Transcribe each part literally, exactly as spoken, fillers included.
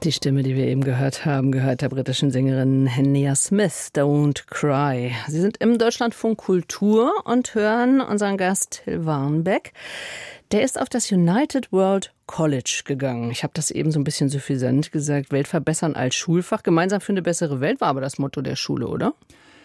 Die Stimme, die wir eben gehört haben, gehört der britischen Sängerin Henia Smith, Don't Cry. Sie sind im Deutschlandfunk Kultur und hören unseren Gast Till Warnbeck. Der ist auf das United World College gegangen. Ich habe das eben so ein bisschen suffisant gesagt. Welt verbessern als Schulfach. Gemeinsam für eine bessere Welt war aber das Motto der Schule, oder?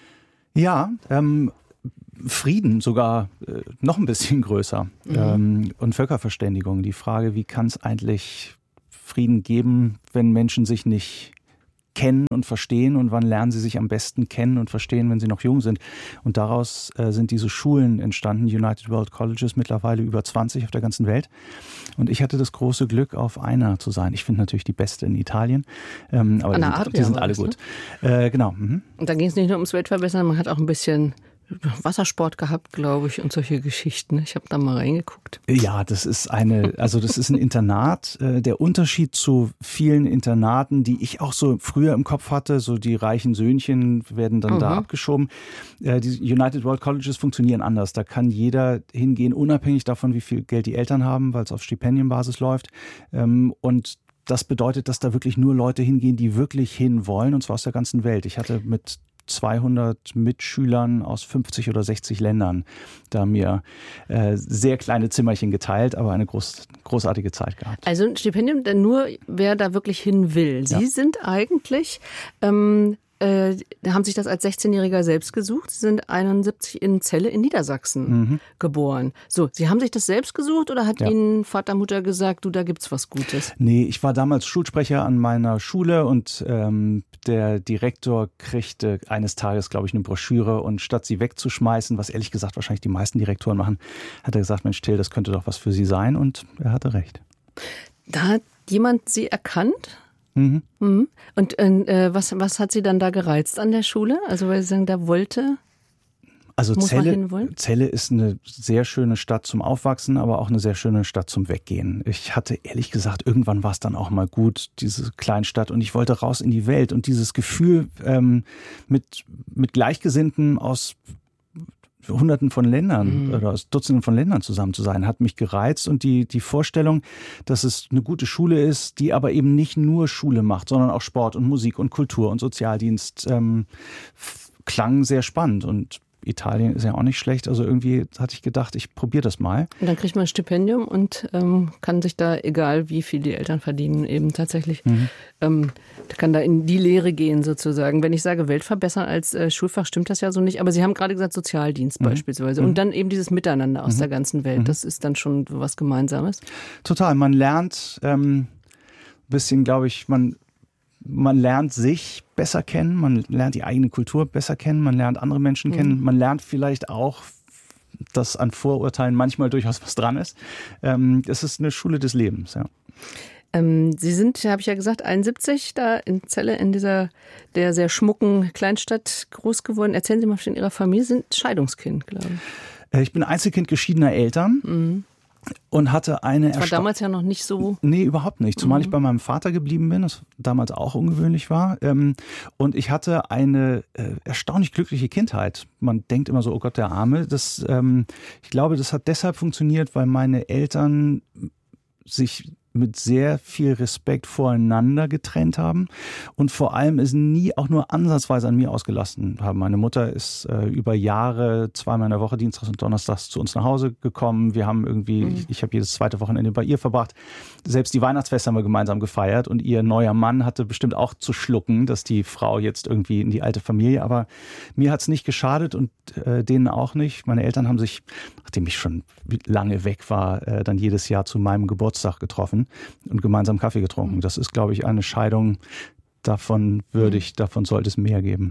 Ja, ähm, Frieden sogar äh, noch ein bisschen größer. Mhm. Ähm, und Völkerverständigung. Die Frage, wie kann es eigentlich Frieden geben, wenn Menschen sich nicht kennen und verstehen, und wann lernen sie sich am besten kennen und verstehen, wenn sie noch jung sind. Und daraus äh, sind diese Schulen entstanden, United World Colleges, mittlerweile über zwanzig auf der ganzen Welt. Und ich hatte das große Glück, auf einer zu sein. Ich finde natürlich die beste in Italien, ähm, aber die sind, die sind alle gut. Ne? Äh, genau. Mhm. Und da ging es nicht nur ums Weltverbessern, man hat auch ein bisschen Wassersport gehabt, glaube ich, und solche Geschichten. Ich habe da mal reingeguckt. Ja, das ist eine, also das ist ein Internat. Der Unterschied zu vielen Internaten, die ich auch so früher im Kopf hatte, so die reichen Söhnchen werden dann mhm. da abgeschoben. Die United World Colleges funktionieren anders. Da kann jeder hingehen, unabhängig davon, wie viel Geld die Eltern haben, weil es auf Stipendienbasis läuft. Und das bedeutet, dass da wirklich nur Leute hingehen, die wirklich hinwollen, und zwar aus der ganzen Welt. Ich hatte mit zweihundert Mitschülern aus fünfzig oder sechzig Ländern da mir äh, sehr kleine Zimmerchen geteilt, aber eine groß, großartige Zeit gehabt. Also ein Stipendium, denn nur wer da wirklich hin will. Sie Ja. sind eigentlich, ähm, äh, haben sich das als sechzehnjähriger selbst gesucht. Sie sind einundsiebzig in Celle in Niedersachsen mhm. geboren. So, Sie haben sich das selbst gesucht oder hat ja. Ihnen Vater, Mutter gesagt, du, da gibt's was Gutes? Nee, ich war damals Schulsprecher an meiner Schule und ähm, der Direktor kriegte eines Tages, glaube ich, eine Broschüre, und statt sie wegzuschmeißen, was ehrlich gesagt wahrscheinlich die meisten Direktoren machen, hat er gesagt, Mensch Till, das könnte doch was für Sie sein, und er hatte recht. Da hat jemand Sie erkannt? Mhm. Mhm. Und äh, was, was hat Sie dann da gereizt an der Schule? Also weil Sie sagen, da wollte... Also Muss man Celle, hinwollen? Celle ist eine sehr schöne Stadt zum Aufwachsen, aber auch eine sehr schöne Stadt zum Weggehen. Ich hatte ehrlich gesagt, irgendwann war es dann auch mal gut, diese Kleinstadt, und ich wollte raus in die Welt. Und dieses Gefühl, ähm, mit, mit Gleichgesinnten aus Hunderten von Ländern mhm. oder aus Dutzenden von Ländern zusammen zu sein, hat mich gereizt. Und die, die Vorstellung, dass es eine gute Schule ist, die aber eben nicht nur Schule macht, sondern auch Sport und Musik und Kultur und Sozialdienst, ähm, klang sehr spannend. Und Italien ist ja auch nicht schlecht, also irgendwie hatte ich gedacht, ich probiere das mal. Und dann kriegt man ein Stipendium und ähm, kann sich da, egal wie viel die Eltern verdienen, eben tatsächlich, mhm. ähm, kann da in die Lehre gehen sozusagen. Wenn ich sage Welt verbessern als äh, Schulfach, stimmt das ja so nicht, aber Sie haben gerade gesagt Sozialdienst mhm. beispielsweise. Und dann eben dieses Miteinander aus mhm. der ganzen Welt, mhm. das ist dann schon was Gemeinsames. Total, man lernt ähm, ein bisschen, glaube ich, man Man lernt sich besser kennen, man lernt die eigene Kultur besser kennen, man lernt andere Menschen mhm. kennen, man lernt vielleicht auch, dass an Vorurteilen manchmal durchaus was dran ist. Ähm, es ist eine Schule des Lebens, ja. Ähm, Sie sind, habe ich ja gesagt, einundsiebzig da in Celle, in dieser der sehr schmucken Kleinstadt groß geworden. Erzählen Sie mal von Ihrer Familie, Sie sind Scheidungskind, glaube ich. Ich bin Einzelkind geschiedener Eltern. Mhm. Und hatte eine... Das war damals ja noch nicht so... Nee, überhaupt nicht. Zumal mhm. ich bei meinem Vater geblieben bin, das damals auch ungewöhnlich war. Und ich hatte eine erstaunlich glückliche Kindheit. Man denkt immer so, oh Gott, der Arme. Das, ich glaube, das hat deshalb funktioniert, weil meine Eltern sich mit sehr viel Respekt voreinander getrennt haben und vor allem es nie auch nur ansatzweise an mir ausgelassen haben. Meine Mutter ist äh, über Jahre zweimal in der Woche, Dienstags und Donnerstags, zu uns nach Hause gekommen. Wir haben irgendwie, mhm. ich, ich habe jedes zweite Wochenende bei ihr verbracht. Selbst die Weihnachtsfeste haben wir gemeinsam gefeiert, und ihr neuer Mann hatte bestimmt auch zu schlucken, dass die Frau jetzt irgendwie in die alte Familie, aber mir hat es nicht geschadet und äh, denen auch nicht. Meine Eltern haben sich, nachdem ich schon lange weg war, äh, dann jedes Jahr zu meinem Geburtstag getroffen und gemeinsam Kaffee getrunken. Das ist, glaube ich, eine Scheidung, davon würdig, mhm. davon sollte es mehr geben.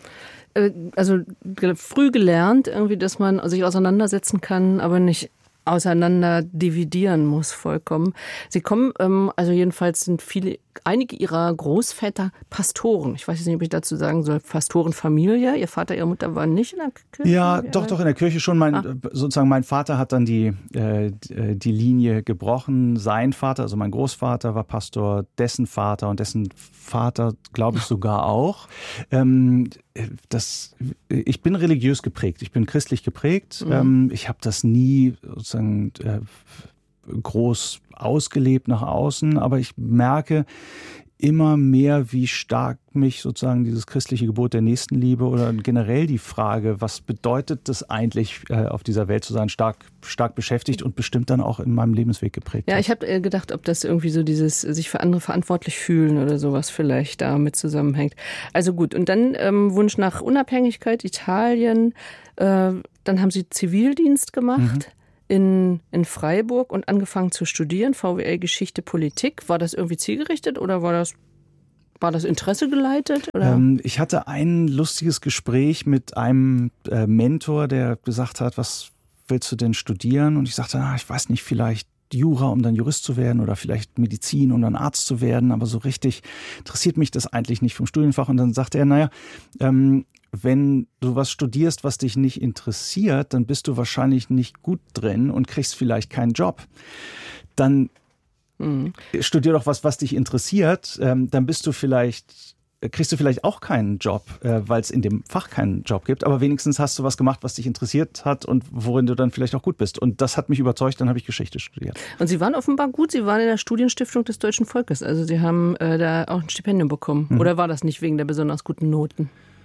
Mhm. Also früh gelernt, irgendwie, dass man sich auseinandersetzen kann, aber nicht auseinander dividieren muss vollkommen. Sie kommen, ähm, also jedenfalls sind viele, einige ihrer Großväter Pastoren. Ich weiß jetzt nicht, ob ich dazu sagen soll, Pastorenfamilie. Ihr Vater, Ihre Mutter waren nicht in der Kirche? Ja, oder? doch, doch in der Kirche schon. Mein, ah. Sozusagen mein Vater hat dann die, äh, die Linie gebrochen. Sein Vater, also mein Großvater, war Pastor, dessen Vater und dessen Vater, glaube ich, sogar auch. Ähm, das, ich bin religiös geprägt, ich bin christlich geprägt. Mhm. Ähm, ich habe das nie sozusagen äh, groß ausgelebt nach außen, aber ich merke, immer mehr, wie stark mich sozusagen dieses christliche Gebot der Nächstenliebe oder generell die Frage, was bedeutet das eigentlich, äh, auf dieser Welt zu sein, stark, stark beschäftigt und bestimmt dann auch in meinem Lebensweg geprägt Ja, hat. ich habe gedacht, ob das irgendwie so dieses sich für andere verantwortlich fühlen oder sowas vielleicht damit zusammenhängt. Also gut, und dann ähm, Wunsch nach Unabhängigkeit, Italien, äh, dann haben Sie Zivildienst gemacht. Mhm. In, in Freiburg und angefangen zu studieren, V W L Geschichte, Politik. War das irgendwie zielgerichtet oder war das, war das Interesse geleitet? Oder? Ähm, ich hatte ein lustiges Gespräch mit einem äh, Mentor, der gesagt hat, was willst du denn studieren? Und ich sagte, ah, ich weiß nicht, vielleicht Jura, um dann Jurist zu werden oder vielleicht Medizin, um dann Arzt zu werden. Aber so richtig interessiert mich das eigentlich nicht vom Studienfach. Und dann sagte er, naja, ähm, wenn du was studierst, was dich nicht interessiert, dann bist du wahrscheinlich nicht gut drin und kriegst vielleicht keinen Job. Dann mhm. studier doch was, was dich interessiert. Ähm, dann bist du vielleicht, kriegst du vielleicht auch keinen Job, äh, weil es in dem Fach keinen Job gibt. Aber wenigstens hast du was gemacht, was dich interessiert hat und worin du dann vielleicht auch gut bist. Und das hat mich überzeugt, dann habe ich Geschichte studiert. Und Sie waren offenbar gut, Sie waren in der Studienstiftung des Deutschen Volkes. Also Sie haben äh, da auch ein Stipendium bekommen. Mhm. Oder war das nicht wegen der besonders guten Noten?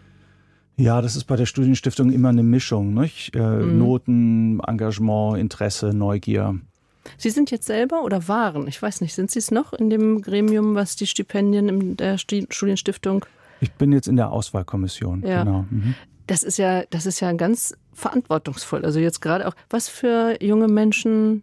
Ja, das ist bei der Studienstiftung immer eine Mischung, nicht? Äh, mhm. Noten, Engagement, Interesse, Neugier. Sie sind jetzt selber oder waren, ich weiß nicht, sind Sie es noch in dem Gremium, was die Stipendien in der Studienstiftung? Ich bin jetzt in der Auswahlkommission, ja. Genau. Mhm. Das ist ja, das ist ja ganz verantwortungsvoll. Also jetzt gerade auch, was für junge Menschen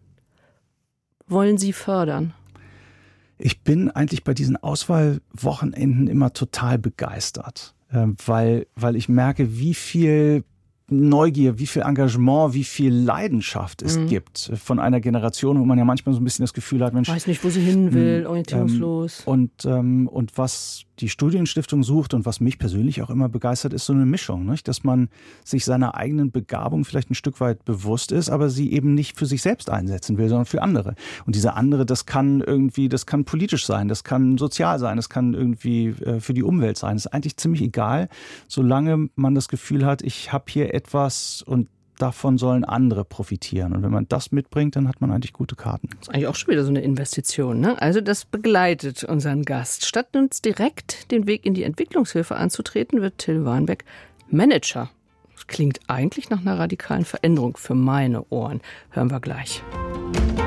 wollen Sie fördern? Ich bin eigentlich bei diesen Auswahlwochenenden immer total begeistert. Weil, weil ich merke, wie viel Neugier, wie viel Engagement, wie viel Leidenschaft es mhm. gibt von einer Generation, wo man ja manchmal so ein bisschen das Gefühl hat, Mensch, weiß nicht, wo sie hin will, orientierungslos. Ähm, und, ähm, und was die Studienstiftung sucht und was mich persönlich auch immer begeistert, ist so eine Mischung, nicht? Dass man sich seiner eigenen Begabung vielleicht ein Stück weit bewusst ist, aber sie eben nicht für sich selbst einsetzen will, sondern für andere. Und diese andere, das kann irgendwie, das kann politisch sein, das kann sozial sein, das kann irgendwie äh, für die Umwelt sein. Das ist eigentlich ziemlich egal, solange man das Gefühl hat, ich habe hier etwas und davon sollen andere profitieren. Und wenn man das mitbringt, dann hat man eigentlich gute Karten. Das ist eigentlich auch schon wieder so eine Investition, ne? Also das begleitet unseren Gast. Statt uns direkt den Weg in die Entwicklungshilfe anzutreten, wird Till Warnbeck Manager. Das klingt eigentlich nach einer radikalen Veränderung für meine Ohren. Hören wir gleich.